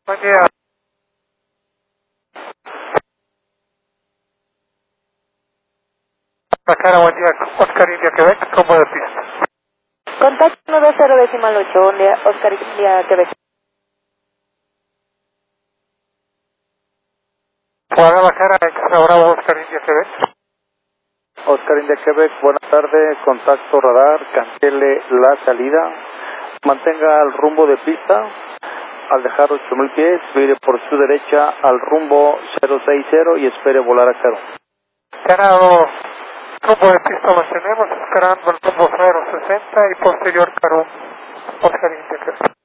Buen día. La cara, buen día. Oscar India Quebec, combo de pista. Contacto 90 buen día, Oscar India Quebec. Guadalajara, extra bravo, Oscar India Quebec. Oscar India Quebec, buenas tardes, contacto radar, cancele la salida, mantenga el rumbo de pista, al dejar 8000 pies, vire por su derecha al rumbo 060 y espere volar a 0. Ganado, combo de pista mantenemos, esperando el rumbo 060 y posterior carón, Oscar India Quebec.